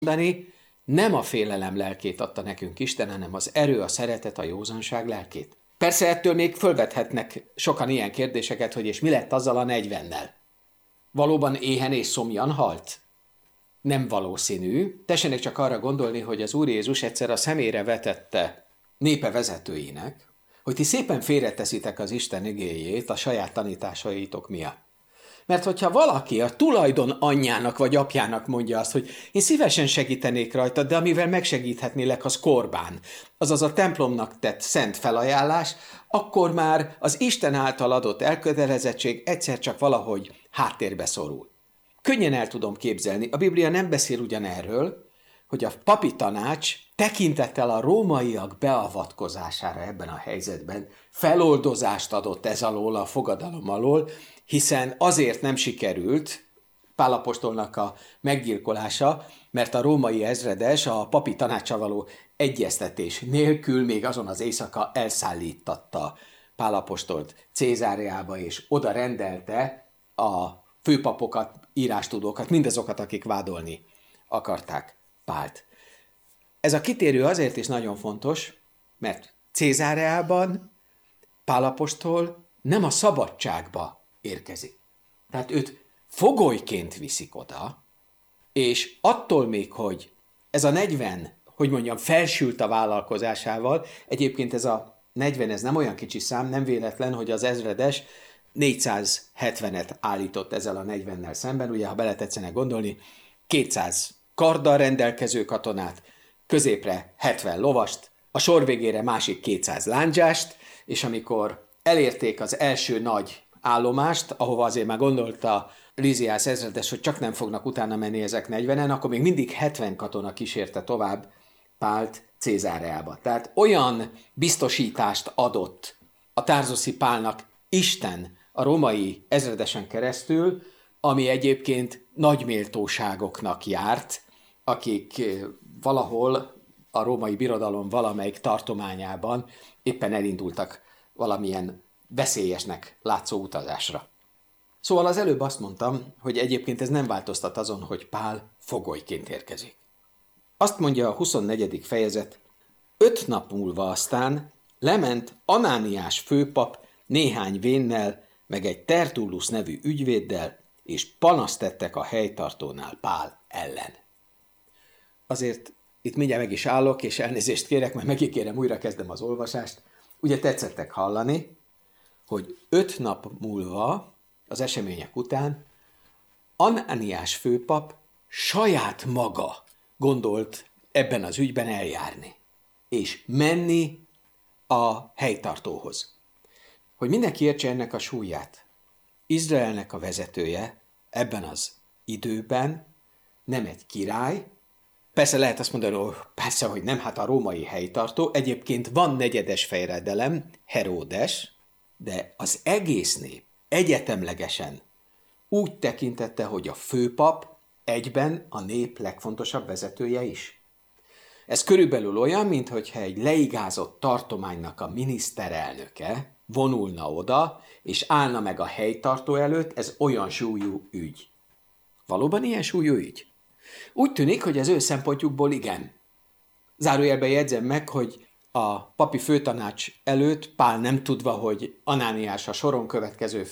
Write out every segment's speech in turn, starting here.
mondani, nem a félelem lelkét adta nekünk Isten, hanem az erő, a szeretet, a józanság lelkét. Persze ettől még fölvethetnek sokan ilyen kérdéseket, hogy és mi lett azzal a 40-nel? Valóban éhen és szomjan halt? Nem valószínű. Tessenek csak arra gondolni, hogy az Úr Jézus egyszer a szemére vetette népe vezetőinek, hogy ti szépen félreteszitek az Isten igéjét a saját tanításaitok miatt. Mert hogyha valaki a tulajdon anyjának vagy apjának mondja azt, hogy én szívesen segítenék rajta, de amivel megsegíthetnélek, az korbán, azaz a templomnak tett szent felajánlás, akkor már az Isten által adott elkötelezettség egyszer csak valahogy háttérbe szorul. Könnyen el tudom képzelni, a Biblia nem beszél ugyanerről, hogy a papi tanács tekintettel a rómaiak beavatkozására ebben a helyzetben feloldozást adott ez alól, a fogadalom alól, hiszen azért nem sikerült Pál apostolnak a meggyilkolása, mert a római ezredes a papi tanácssal való egyeztetés nélkül még azon az éjszaka elszállítatta Pál apostolt Cézáreába, és oda rendelte a főpapokat, írástudókat, mindazokat, akik vádolni akarták Pált. Ez a kitérő azért is nagyon fontos, mert Cézáreában Pál apostol nem a szabadságba érkezik. Tehát őt fogolyként viszik oda, és attól még, hogy ez a 40, hogy mondjam, felsült a vállalkozásával, egyébként ez a 40, ez nem olyan kicsi szám, nem véletlen, hogy az ezredes 470-et állított ezzel a 40-nel szemben, ugye, ha bele tetszenek gondolni, 200 karddal rendelkező katonát, középre 70 lovast, a sor végére másik 200 lándzsást, és amikor elérték az első nagy állomást, ahova azért már gondolta Líziász ezredes, hogy csak nem fognak utána menni ezek 40-en, akkor még mindig 70 katona kísérte tovább Pált Cézáreába. Tehát olyan biztosítást adott a tárzuszi Pálnak Isten a római ezredesen keresztül, ami egyébként nagy méltóságoknak járt, akik valahol a római birodalom valamelyik tartományában éppen elindultak valamilyen veszélyesnek látszó utazásra. Szóval az előbb azt mondtam, hogy egyébként ez nem változtat azon, hogy Pál fogolyként érkezik. Azt mondja a 24. fejezet, 5 nap múlva aztán lement Anániás főpap néhány vénnel, meg egy Tertullus nevű ügyvéddel, és panaszt tettek a helytartónál Pál ellen. Azért itt mindjárt meg is állok, és elnézést kérek, mert megígérem, újra kezdem az olvasást. Ugye tetszettek hallani, hogy 5 nap múlva, az események után, Anániás főpap saját maga gondolt ebben az ügyben eljárni, és menni a helytartóhoz. Hogy mindenki értse ennek a súlyát, Izraelnek a vezetője ebben az időben nem egy király, persze lehet azt mondani, hogy persze, hogy nem, hát a római helytartó, egyébként van negyedes fejredelem, Heródes, de az egész nép egyetemlegesen úgy tekintette, hogy a főpap egyben a nép legfontosabb vezetője is. Ez körülbelül olyan, mintha egy leigázott tartománynak a miniszterelnöke vonulna oda, és állna meg a helytartó előtt, ez olyan súlyú ügy. Valóban ilyen súlyú ügy? Úgy tűnik, hogy az ő szempontjukból igen. Zárójelben jegyzem meg, hogy a papi főtanács előtt Pál nem tudva, hogy Anániás a soron következő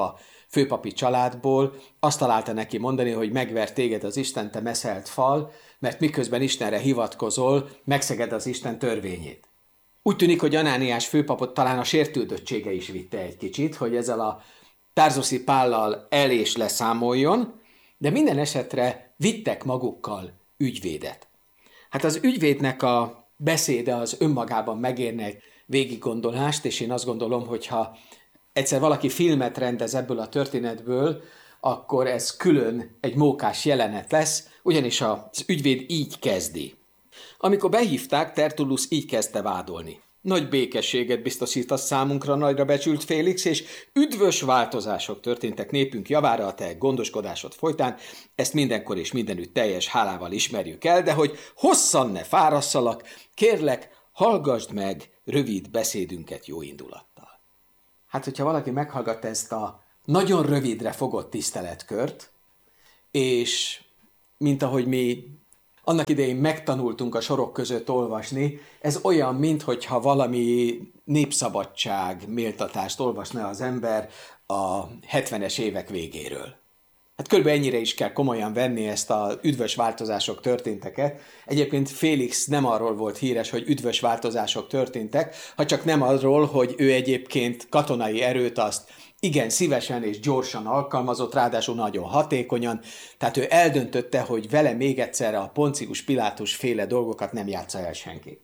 főpapi családból, azt találta neki mondani, hogy megver téged az Isten, te meszelt fal, mert miközben Istenre hivatkozol, megszeged az Isten törvényét. Úgy tűnik, hogy Anániás főpapot talán a sértődöttsége is vitte egy kicsit, hogy ezzel a tárzuszi Pállal el és leszámoljon, de minden esetre vittek magukkal ügyvédet. Hát az ügyvédnek a beszéde az önmagában megérne egy végiggondolást, és én azt gondolom, hogy ha egyszer valaki filmet rendez ebből a történetből, akkor ez külön egy mókás jelenet lesz, ugyanis az ügyvéd így kezdi. Amikor behívták, Tertullus így kezdte vádolni. Nagy békességet biztosítasz számunkra, nagyra becsült Félix, és üdvös változások történtek népünk javára a te gondoskodásod folytán. Ezt mindenkor és mindenütt teljes hálával ismerjük el, de hogy hosszan ne fárasszalak, kérlek, hallgasd meg rövid beszédünket jó indulattal. Hát, hogyha valaki meghallgatta ezt a nagyon rövidre fogott tiszteletkört, és mint ahogy mi annak idején megtanultunk a sorok között olvasni, ez olyan, minthogyha valami népszabadság méltatást olvasna az ember a 70-es évek végéről. Hát körülbelül ennyire is kell komolyan venni ezt a üdvös változások történteket. Egyébként Félix nem arról volt híres, hogy üdvös változások történtek, ha csak nem arról, hogy ő egyébként katonai erőt azt igen szívesen és gyorsan alkalmazott, ráadásul nagyon hatékonyan, tehát ő eldöntötte, hogy vele még egyszerre a Poncius Pilátus féle dolgokat nem játsza el senki.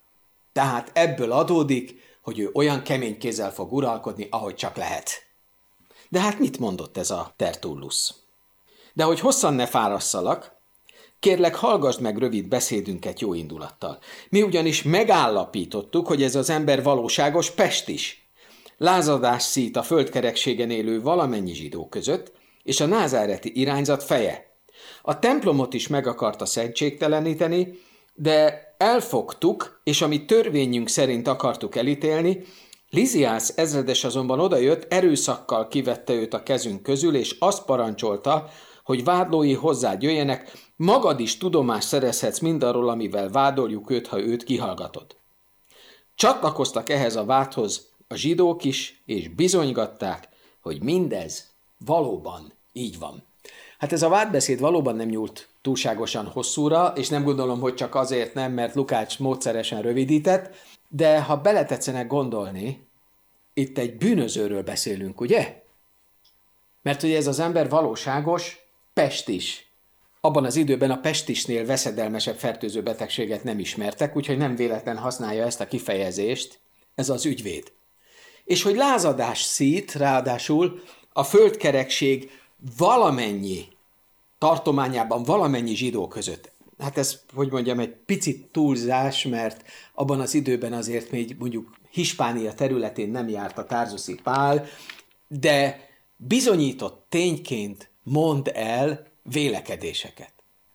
Tehát ebből adódik, hogy ő olyan kemény kézzel fog uralkodni, ahogy csak lehet. De hát mit mondott ez a Tertullus? De hogy hosszan ne fárasszalak, kérlek, hallgassd meg rövid beszédünket jó indulattal. Mi ugyanis megállapítottuk, hogy ez az ember valóságos pestis. Lázadás szít a földkerekségen élő valamennyi zsidó között, és a názáreti irányzat feje. A templomot is meg akarta szentségteleníteni, de elfogtuk, és ami törvényünk szerint akartuk elítélni, Liziász ezredes azonban odajött, erőszakkal kivette őt a kezünk közül, és azt parancsolta, hogy vádlói hozzád jöjjenek, magad is tudomást szerezhetsz mindarról, amivel vádoljuk őt, ha őt kihallgatod. Csatlakoztak ehhez a vádhoz a zsidók is, és bizonygatták, hogy mindez valóban így van. Hát ez a vádbeszéd valóban nem nyúlt túlságosan hosszúra, és nem gondolom, hogy csak azért nem, mert Lukács módszeresen rövidített, de ha beletetszenek gondolni, itt egy bűnözőről beszélünk, ugye? Mert ugye ez az ember valóságos pestis. Abban az időben a pestisnél veszedelmesebb fertőző betegséget nem ismertek, úgyhogy nem véletlen használja ezt a kifejezést, ez az ügyvéd. És hogy lázadás szít, ráadásul a földkerekség valamennyi tartományában, valamennyi zsidó között. Hát ez, hogy mondjam, egy picit túlzás, mert abban az időben azért még mondjuk Hispánia területén nem járt a Tarzuszi Pál, de bizonyított tényként mond el vélekedéseket.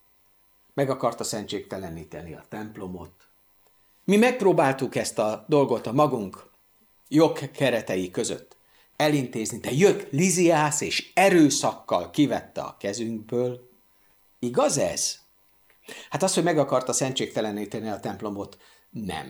Meg akarta szentségteleníteni a templomot. Mi megpróbáltuk ezt a dolgot a magunk jogkeretei között elintézni, de jött Liziász és erőszakkal kivette a kezünkből. Igaz ez? Hát az, hogy meg akarta szentségteleníteni a templomot, nem.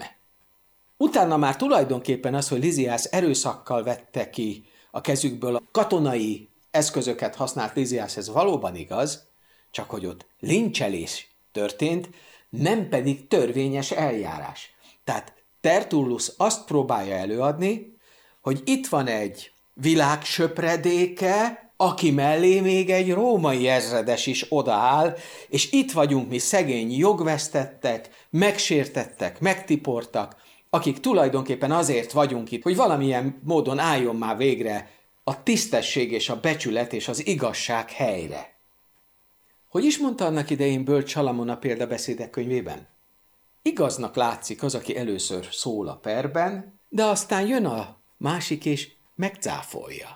Utána már tulajdonképpen az, hogy Liziász erőszakkal vette ki a kezükből a katonai eszközöket használt Liziász, ez valóban igaz, csak hogy ott lincselés történt, nem pedig törvényes eljárás. Tehát Tertullus azt próbálja előadni, hogy itt van egy világsöpredéke, aki mellé még egy római ezredes is odaáll, és itt vagyunk mi szegény jogvesztettek, megsértettek, megtiportak, akik tulajdonképpen azért vagyunk itt, hogy valamilyen módon álljon már végre a tisztesség és a becsület és az igazság helyre. Hogy is mondta annak idején Bölcs Salamon a példabeszédek könyvében? Igaznak látszik az, aki először szól a perben, de aztán jön a másik és megcáfolja.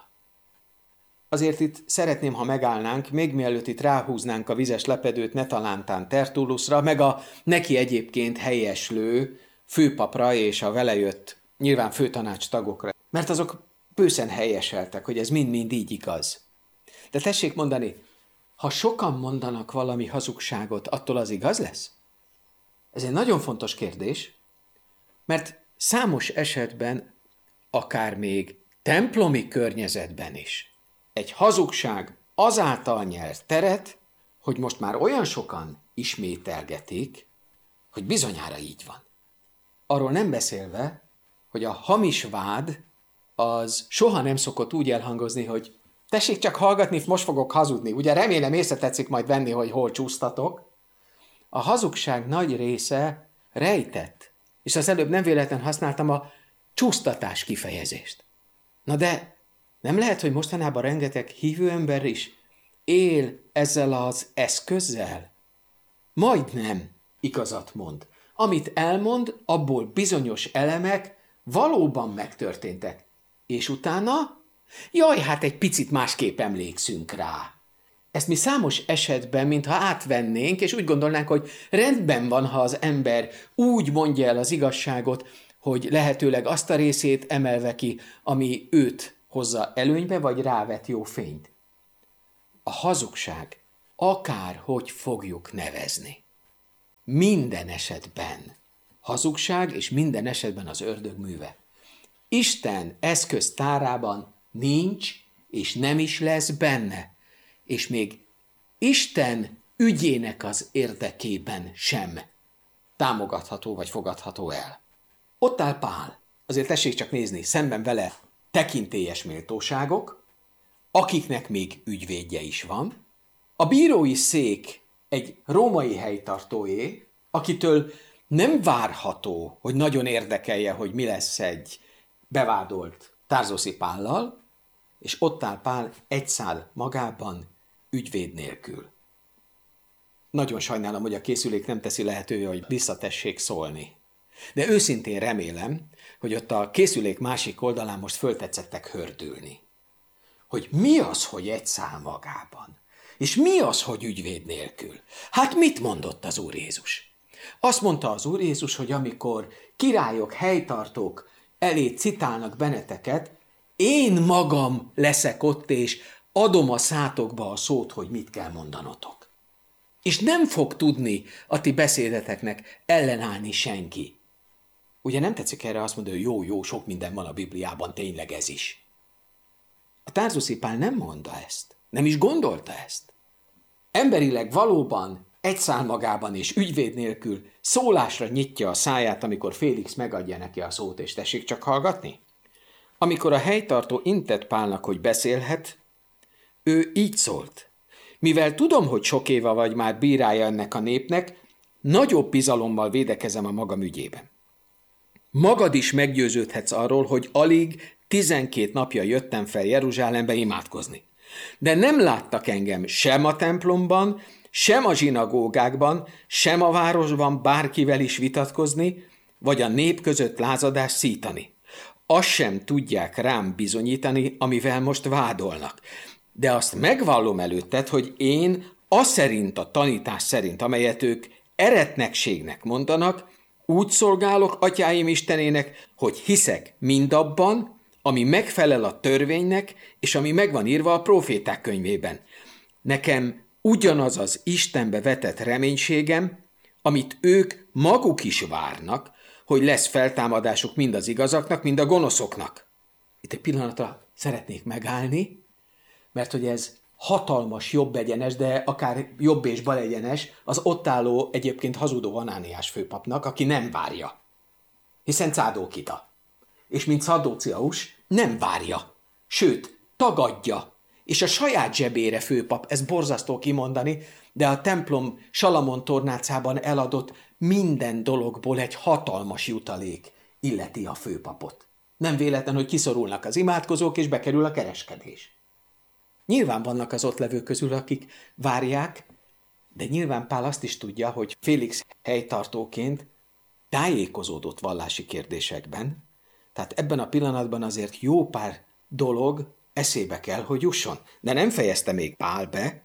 Azért itt szeretném, ha megállnánk, még mielőtt itt ráhúznánk a vizes lepedőt netalántán Tertullusra, meg a neki egyébként helyeslő főpapra és a vele jött nyilván főtanács tagokra. Mert azok bőszen helyeseltek, hogy ez mind-mind így igaz. De tessék mondani, ha sokan mondanak valami hazugságot, attól az igaz lesz? Ez egy nagyon fontos kérdés, mert számos esetben, akár még templomi környezetben is, egy hazugság azáltal nyer teret, hogy most már olyan sokan ismételgetik, hogy bizonyára így van. Arról nem beszélve, hogy a hamis vád az soha nem szokott úgy elhangozni, hogy tessék csak hallgatni, most fogok hazudni. Ugye remélem észre tetszik majd venni, hogy hol csúsztatok. A hazugság nagy része rejtett, és az előbb nem véletlen használtam a csúsztatás kifejezést. Na de nem lehet, hogy mostanában rengeteg hívő ember is él ezzel az eszközzel? Majdnem igazat mond. Amit elmond, abból bizonyos elemek valóban megtörténtek. És utána? Jaj, hát egy picit másképp emlékszünk rá. Ezt mi számos esetben, mintha átvennénk, és úgy gondolnánk, hogy rendben van, ha az ember úgy mondja el az igazságot, hogy lehetőleg azt a részét emelve ki, ami őt hozza előnybe, vagy rávet jó fényt. A hazugság, akárhogy fogjuk nevezni, minden esetben hazugság, és minden esetben az ördög műve. Isten eszköztárában nincs, és nem is lesz benne, és még Isten ügyének az érdekében sem támogatható vagy fogadható el. Ott áll Pál, azért tessék csak nézni, szemben vele tekintélyes méltóságok, akiknek még ügyvédje is van. A bírói szék egy római helytartóé, akitől nem várható, hogy nagyon érdekelje, hogy mi lesz egy bevádolt Tarzuszi Pállal, és ott áll Pál egy szál magában, ügyvéd nélkül. Nagyon sajnálom, hogy a készülék nem teszi lehetővé, hogy visszatessék szólni. De őszintén remélem, hogy ott a készülék másik oldalán most föltetszettek hördülni. Hogy mi az, hogy egy szál magában? És mi az, hogy ügyvéd nélkül? Hát mit mondott az Úr Jézus? Azt mondta az Úr Jézus, hogy amikor királyok, helytartók elé citálnak benneteket, én magam leszek ott, és adom a szátokba a szót, hogy mit kell mondanotok. És nem fog tudni a ti beszédeteknek ellenállni senki. Ugye nem tetszik erre azt mondani, hogy jó, sok minden van a Bibliában, tényleg ez is. A Tarzuszi Pál nem mondta ezt, nem is gondolta ezt. Emberileg valóban egy szál magában és ügyvéd nélkül szólásra nyitja a száját, amikor Félix megadja neki a szót, és tessék csak hallgatni. Amikor a helytartó intett Pálnak, hogy beszélhet, ő így szólt. Mivel tudom, hogy sok éve vagy már bírája ennek a népnek, nagyobb bizalommal védekezem a magam ügyében. Magad is meggyőződhetsz arról, hogy alig 12 napja jöttem fel Jeruzsálembe imádkozni. De nem láttak engem sem a templomban, sem a zsinagógákban, sem a városban bárkivel is vitatkozni, vagy a nép között lázadást szítani. Azt sem tudják rám bizonyítani, amivel most vádolnak. De azt megvallom előtted, hogy én aszerint a tanítás szerint, amelyet ők eretnekségnek mondanak, úgy szolgálok atyáim Istenének, hogy hiszek mindabban, ami megfelel a törvénynek, és ami megvan írva a próféták könyvében. Nekem ugyanaz az Istenbe vetett reménységem, amit ők maguk is várnak, hogy lesz feltámadásuk mind az igazaknak, mind a gonoszoknak. Itt egy pillanatra szeretnék megállni, mert hogy ez hatalmas jobb egyenes, de akár jobb és bal egyenes az ott álló egyébként hazudó Anániás főpapnak, aki nem várja. Hiszen Cádókita. És mint Szadóciaus nem várja, sőt, tagadja. És a saját zsebére főpap, ez borzasztó kimondani, de a templom Salamon tornácában eladott minden dologból egy hatalmas jutalék illeti a főpapot. Nem véletlen, hogy kiszorulnak az imádkozók, és bekerül a kereskedés. Nyilván vannak az ott levők közül, akik várják, de nyilván Pál azt is tudja, hogy Félix helytartóként tájékozódott vallási kérdésekben, tehát ebben a pillanatban azért jó pár dolog eszébe kell, hogy jusson. De nem fejezte még Pál be,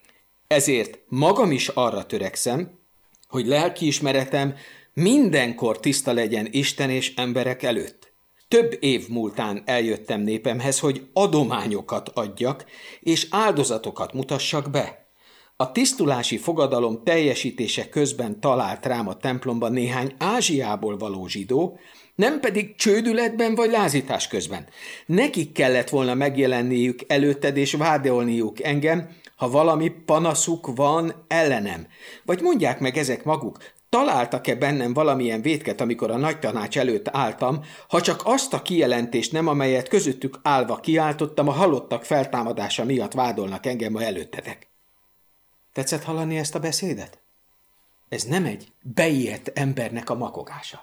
ezért magam is arra törekszem, hogy lelkiismeretem mindenkor tiszta legyen Isten és emberek előtt. Több év múltán eljöttem népemhez, hogy adományokat adjak, és áldozatokat mutassak be. A tisztulási fogadalom teljesítése közben talált rám a templomban néhány Ázsiából való zsidó, nem pedig csődületben vagy lázítás közben. Nekik kellett volna megjelenniük előtted és vádolniuk engem, ha valami panaszuk van ellenem. Vagy mondják meg ezek maguk, találtak-e bennem valamilyen vétket, amikor a nagy tanács előtt álltam, ha csak azt a kijelentést nem, amelyet közöttük állva kiáltottam, a halottak feltámadása miatt vádolnak engem ma előttetek. Tetszett hallani ezt a beszédet? Ez nem egy beijedt embernek a makogása.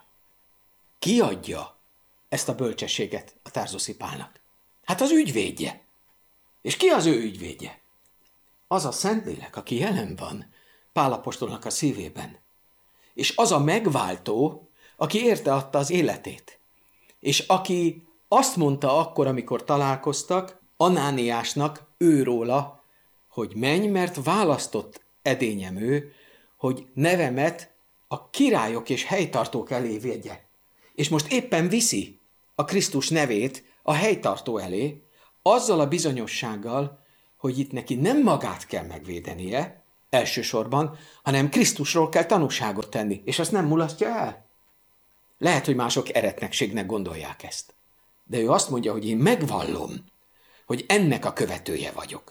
Ki adja ezt a bölcsességet a Tarzuszi Pálnak? Hát az ügyvédje. És ki az ő ügyvédje? Az a Szentlélek, aki jelen van Pál apostolnak a szívében. És az a megváltó, aki érte adta az életét. És aki azt mondta akkor, amikor találkoztak, Anániásnak, őróla, hogy menj, mert választott edényem ő, hogy nevemet a királyok és helytartók elé védje. És most éppen viszi a Krisztus nevét a helytartó elé, azzal a bizonyossággal, hogy itt neki nem magát kell megvédenie, elsősorban, hanem Krisztusról kell tanúságot tenni, és azt nem mulasztja el. Lehet, hogy mások eretnekségnek gondolják ezt. De ő azt mondja, hogy én megvallom, hogy ennek a követője vagyok.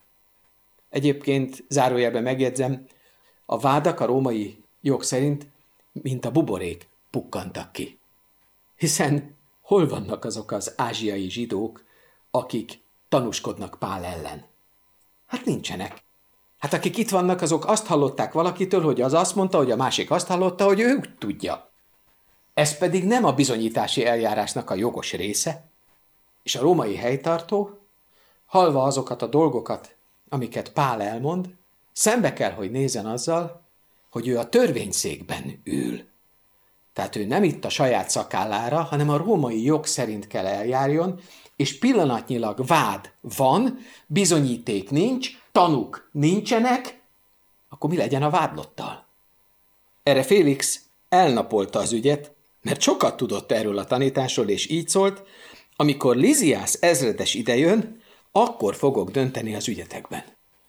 Egyébként zárójelben megjegyzem, a vádak a római jog szerint, mint a buborék, pukkantak ki. Hiszen hol vannak azok az ázsiai zsidók, akik tanúskodnak Pál ellen? Hát nincsenek. Hát akik itt vannak, azok azt hallották valakitől, hogy az azt mondta, hogy a másik azt hallotta, hogy ő úgy tudja. Ez pedig nem a bizonyítási eljárásnak a jogos része, és a római helytartó, hallva azokat a dolgokat, amiket Pál elmond, szembe kell, hogy nézzen azzal, hogy ő a törvényszékben ül. Tehát ő nem itt a saját szakállára, hanem a római jog szerint kell eljárjon, és pillanatnyilag vád van, bizonyíték nincs, tanúk nincsenek, akkor mi legyen a vádlottal? Erre Félix elnapolta az ügyet, mert sokat tudott erről a tanításról, és így szólt, amikor Liziász ezredes idejön, akkor fogok dönteni az ügyetekben.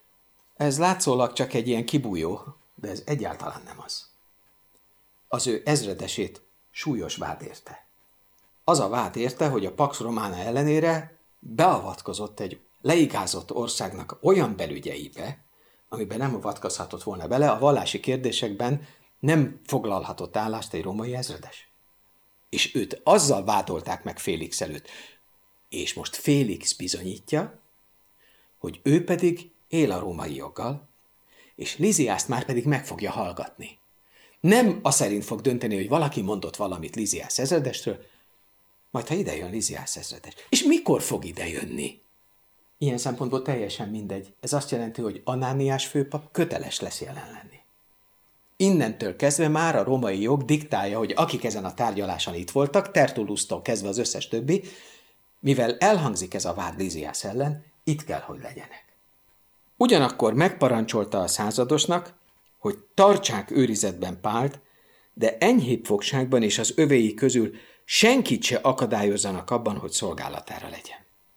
Ez látszólag csak egy ilyen kibújó, de ez egyáltalán nem az. Az ő ezredesét súlyos vád érte. Az a vád érte, hogy a Pax Romana ellenére beavatkozott egy leigázott országnak olyan belügyeibe, amiben nem avatkozhatott volna bele, a vallási kérdésekben nem foglalhatott állást egy római ezredes. És őt azzal vádolták meg Félix előtt. És most Félix bizonyítja, hogy ő pedig él a római joggal, és Liziászt már pedig meg fogja hallgatni. Nem az szerint fog dönteni, hogy valaki mondott valamit Liziász ezredesről, majd ha idejön Liziász ezredes. És mikor fog idejönni? Ilyen szempontból teljesen mindegy. Ez azt jelenti, hogy Anániás főpap köteles lesz jelen lenni. Innentől kezdve már a római jog diktálja, hogy akik ezen a tárgyaláson itt voltak, Tertullusztól kezdve az összes többi, mivel elhangzik ez a vád Liziász ellen, itt kell, hogy legyenek. Ugyanakkor megparancsolta a századosnak, hogy tartsák őrizetben Pált, de enyhébb fogságban és az övéi közül senkit se akadályozzanak abban, hogy szolgálatára legyen.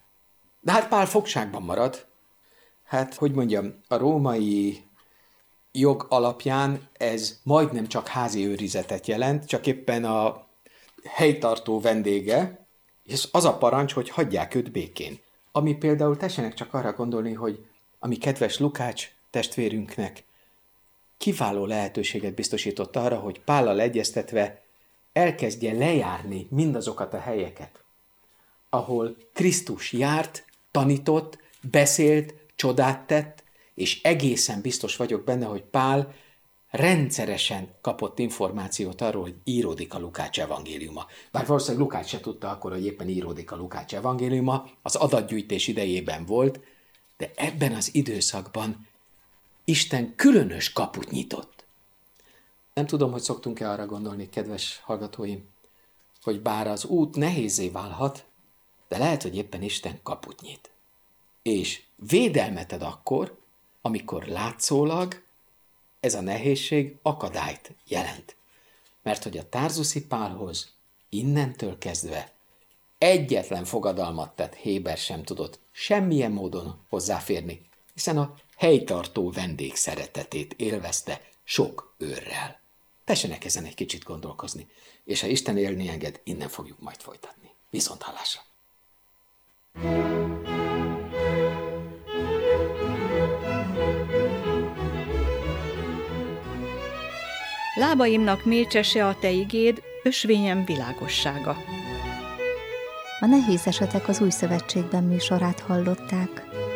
De hát Pál fogságban marad. Hát, hogy mondjam, a római jog alapján ez majdnem csak házi őrizetet jelent, csak éppen a helytartó vendége, és az a parancs, hogy hagyják őt békén. Ami például tessenek csak arra gondolni, hogy a mi kedves Lukács testvérünknek kiváló lehetőséget biztosított arra, hogy Pállal egyeztetve elkezdje lejárni mindazokat a helyeket, ahol Krisztus járt, tanított, beszélt, csodát tett, és egészen biztos vagyok benne, hogy Pál rendszeresen kapott információt arról, hogy íródik a Lukács evangéliuma. Bár valószínűleg Lukács se tudta akkor, hogy éppen íródik a Lukács evangéliuma, az adatgyűjtés idejében volt, de ebben az időszakban Isten különös kaput nyitott. Nem tudom, hogy szoktunk-e arra gondolni, kedves hallgatóim, hogy bár az út nehézzé válhat, de lehet, hogy éppen Isten kaput nyit. És védelmet ad akkor, amikor látszólag ez a nehézség akadályt jelent. Mert hogy a tarzuszi Pálhoz innentől kezdve egyetlen fogadalmat tett Héber sem tudott semmilyen módon hozzáférni, hiszen a helytartó vendég szeretetét élvezte sok őrrel. Tessenek ezen egy kicsit gondolkozni, és ha Isten élni enged, innen fogjuk majd folytatni. Viszonthallásra! Lábaimnak mécsese a te igéd, ösvényem világossága. A Nehéz esetek az Új Szövetségben műsorát hallották.